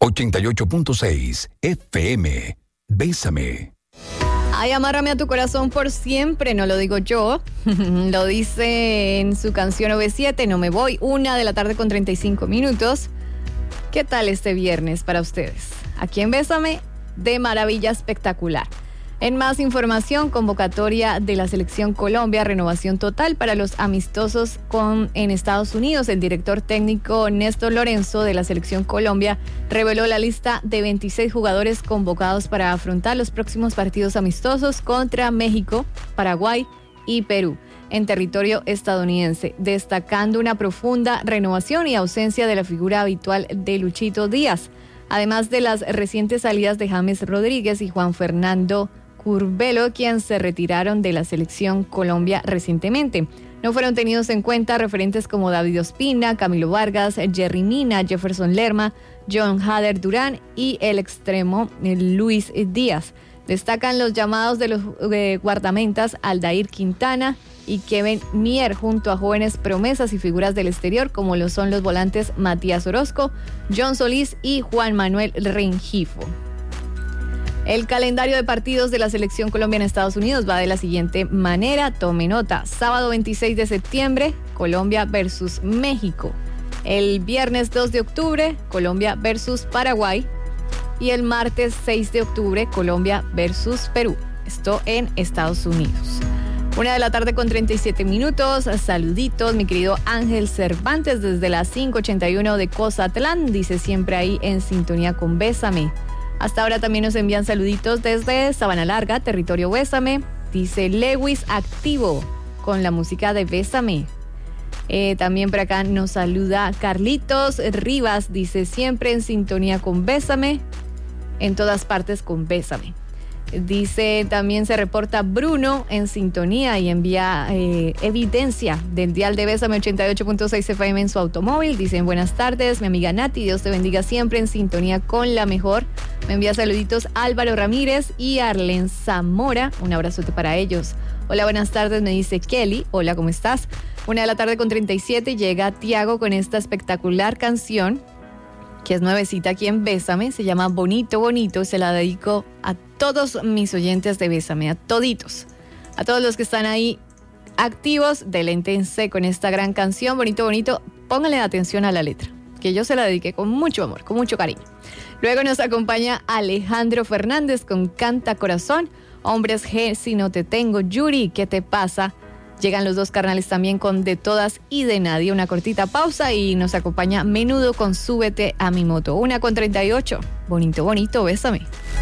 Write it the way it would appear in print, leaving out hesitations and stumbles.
88.6 FM. Bésame. Ay, amárrame a tu corazón por siempre, no lo digo yo. Lo dice en su canción OV7, No me voy, 1:35 p.m. ¿Qué tal este viernes para ustedes? Aquí en Bésame, de maravilla espectacular. En más información, convocatoria de la Selección Colombia, renovación total para los amistosos en Estados Unidos. El director técnico Néstor Lorenzo de la Selección Colombia reveló la lista de 26 jugadores convocados para afrontar los próximos partidos amistosos contra México, Paraguay y Perú en territorio estadounidense, destacando una profunda renovación y ausencia de la figura habitual de Luchito Díaz, además de las recientes salidas de James Rodríguez y Juan Fernando Curbelo, quienes se retiraron de la Selección Colombia recientemente. No fueron tenidos en cuenta referentes como David Ospina, Camilo Vargas, Jerry Mina, Jefferson Lerma, John Hader Durán y el extremo Luis Díaz. Destacan los llamados de los guardamentas Aldair Quintana y Kevin Mier, junto a jóvenes promesas y figuras del exterior como lo son los volantes Matías Orozco, John Solís y Juan Manuel Rengifo. El calendario de partidos de la Selección Colombia en Estados Unidos va de la siguiente manera. Tome nota. Sábado 26 de septiembre, Colombia versus México. El viernes 2 de octubre, Colombia versus Paraguay. Y el martes 6 de octubre, Colombia versus Perú. Esto en Estados Unidos. 1:37 p.m. Saluditos, mi querido Ángel Cervantes desde la 581 de Cozatlán. Dice siempre ahí en sintonía con Bésame. Hasta ahora también nos envían saluditos desde Sabana Larga, territorio Bésame. Dice Lewis activo con la música de Bésame. También por acá nos saluda Carlitos Rivas. Dice siempre en sintonía con Bésame. En todas partes con Bésame. Dice también se reporta Bruno en sintonía y envía evidencia del dial de Bésame 88.6 FM en su automóvil. Dicen buenas tardes, mi amiga Nati, Dios te bendiga siempre en sintonía con la mejor. Me envía saluditos Álvaro Ramírez y Arlen Zamora. Un abrazote para ellos. Hola, buenas tardes, me dice Kelly. Hola, ¿cómo estás? 1:37 p.m. llega Tiago con esta espectacular canción que es nuevecita aquí en Bésame. Se llama Bonito, Bonito. Se la dedico a todos mis oyentes de Bésame, a toditos. A todos los que están ahí activos, deléntense con esta gran canción. Bonito, Bonito. Pónganle atención a la letra, que yo se la dediqué con mucho amor, con mucho cariño. Luego nos acompaña Alejandro Fernández con Canta Corazón. Hombres G, Si no te tengo. Yuri, ¿qué te pasa? Llegan los dos carnales también con De todas y de nadie. Una cortita pausa y nos acompaña Menudo con Súbete a mi moto. 1:38 p.m. Bonito, Bonito, Bésame.